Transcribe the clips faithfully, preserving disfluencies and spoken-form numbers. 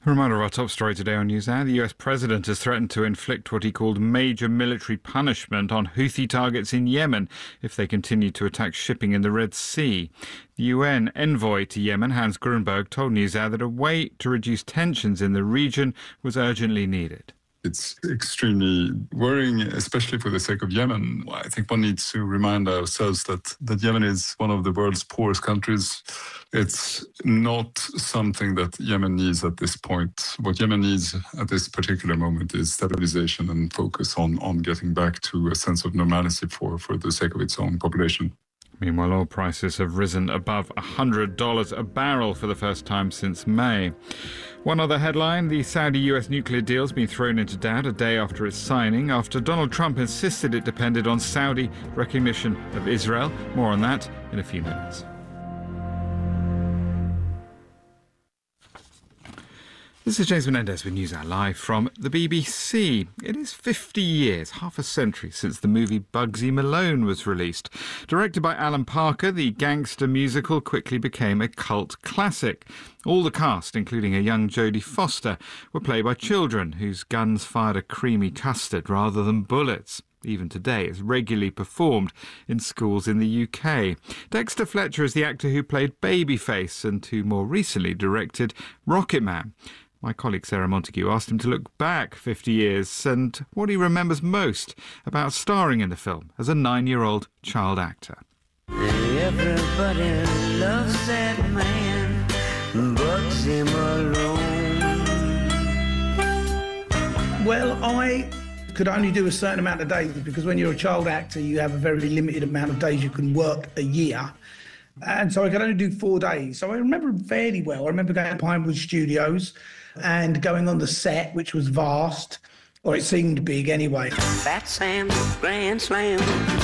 A reminder of our top story today on NewsHour. The U S president has threatened to inflict what he called major military punishment on Houthi targets in Yemen if they continue to attack shipping in the Red Sea. The U N envoy to Yemen, Hans Grunberg, told NewsHour that a way to reduce tensions in the region was urgently needed. It's extremely worrying, especially for the sake of Yemen. I think one needs to remind ourselves that, that Yemen is one of the world's poorest countries. It's not something that Yemen needs at this point. What Yemen needs at this particular moment is stabilization and focus on, on getting back to a sense of normalcy for, for the sake of its own population. Meanwhile, oil prices have risen above one hundred dollars a barrel for the first time since May. One other headline, the Saudi-U S nuclear deal has been thrown into doubt a day after its signing, after Donald Trump insisted it depended on Saudi recognition of Israel. More on that in a few minutes. This is James Menendez with NewsHour Live from the B B C. It is fifty years, half a century, since the movie Bugsy Malone was released. Directed by Alan Parker, the gangster musical quickly became a cult classic. All the cast, including a young Jodie Foster, were played by children whose guns fired a creamy custard rather than bullets. Even today, it's regularly performed in schools in the U K. Dexter Fletcher is the actor who played Babyface and who more recently directed Rocketman. My colleague Sarah Montague asked him to look back fifty years and what he remembers most about starring in the film as a nine-year-old child actor. Everybody loves that man, Bugsy Malone. Well, I could only do a certain amount of days because when you're a child actor, you have a very limited amount of days you can work a year. And so I could only do four days. So I remember fairly well. I remember going to Pinewood Studios and going on the set, which was vast, or it seemed big anyway. Fat Sam's Grand Slam,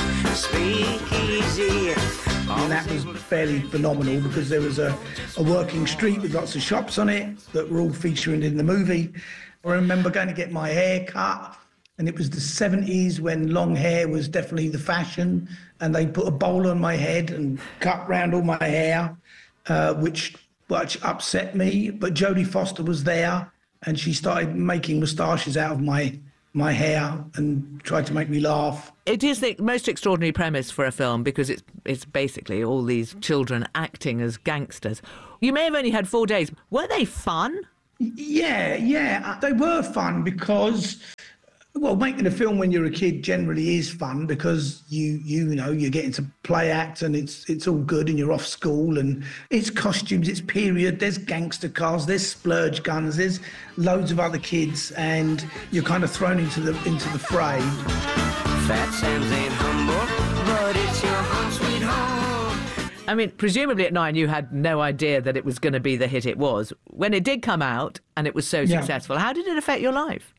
Speakeasy. And that was fairly phenomenal because there was a, a working street with lots of shops on it that were all featuring in the movie. I remember going to get my hair cut, and it was the seventies when long hair was definitely the fashion, and they put a bowl on my head and cut round all my hair, uh, which... which upset me, but Jodie Foster was there and she started making moustaches out of my my hair and tried to make me laugh. It is the most extraordinary premise for a film because it's it's basically all these children acting as gangsters. You may have only had four days. Were they fun? Yeah, yeah, they were fun because... Well, making a film when you're a kid generally is fun because you you know you're getting to play act and it's it's all good and you're off school and it's costumes, it's period, there's gangster cars, there's splurge guns, there's loads of other kids and you're kind of thrown into the into the fray. Fat Sam's ain't humble, but it's your home sweet home. I mean, presumably at nine you had no idea that it was going to be the hit it was. When it did come out and it was so Yeah. successful, how did it affect your life?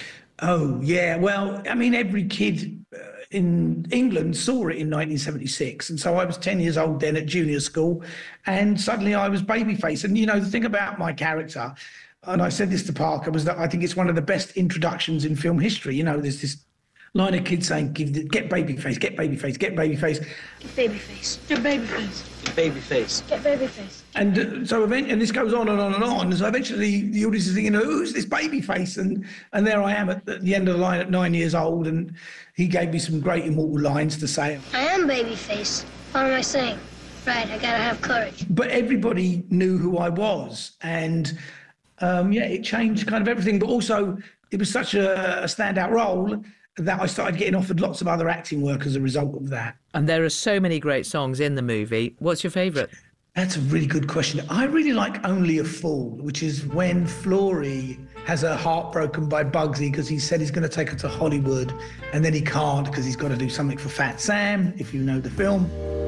Oh, yeah. Well, I mean, every kid uh, in England saw it in nineteen seventy-six. And so I was ten years old then at junior school. And suddenly I was Babyface. And, you know, the thing about my character, and I said this to Parker, was that I think it's one of the best introductions in film history. You know, there's this line of kids saying, "Give the, get Babyface, get Babyface, get Babyface." Get Babyface. Get Babyface. Babyface. Get Babyface. And uh, so eventually, and this goes on and on and on. So eventually the audience is thinking, who's this Babyface? And and there I am at, at the end of the line at nine years old. And he gave me some great immortal lines to say. I am Babyface. What am I saying? Right, I gotta have courage. But everybody knew who I was. And um, yeah, it changed kind of everything. But also it was such a, a standout role that I started getting offered lots of other acting work as a result of that. And there are so many great songs in the movie. What's your favourite? That's a really good question. I really like Only a Fool, which is when Flory has her heart broken by Bugsy because he said he's going to take her to Hollywood and then he can't because he's got to do something for Fat Sam, if you know the film.